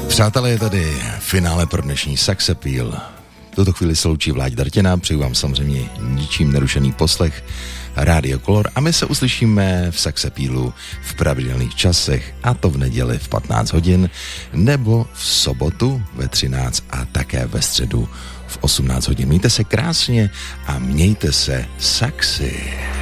Přátelé, je tady finále pro dnešní Sex Appeal. V tuto chvíli se loučí Vláďa Drtina, přeju vám samozřejmě ničím nerušený poslech Rádio Color a my se uslyšíme v Sex Appealu v pravidelných časech, a to v neděli v 15 hodin, nebo v sobotu ve 13 a také ve středu v 18 hodin. Mějte se krásně a mějte se sexy.